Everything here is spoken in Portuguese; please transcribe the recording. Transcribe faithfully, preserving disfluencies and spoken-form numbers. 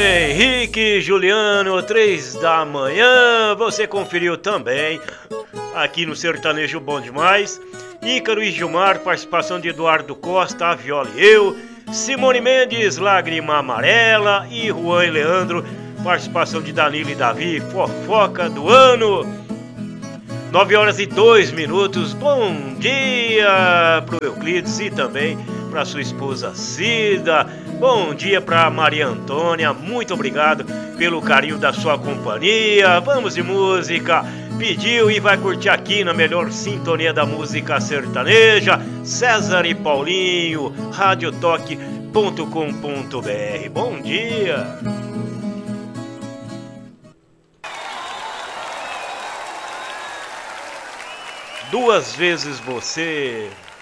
Henrique Juliano, três da manhã. Você conferiu também aqui no Sertanejo Bom Demais. Ícaro e Gilmar, participação de Eduardo Costa, a Viola e eu. Simone Mendes, Lágrima Amarela. E Juan e Leandro, participação de Danilo e Davi, Fofoca do Ano. nove horas e dois minutos. Bom dia pro Euclides e também para sua esposa Cida. Bom dia para Maria Antônia. Muito obrigado pelo carinho da sua companhia. Vamos de música. Pediu e vai curtir aqui na melhor sintonia da música sertaneja. César e Paulinho, radiotoque ponto com ponto br. Bom dia. Duas vezes você.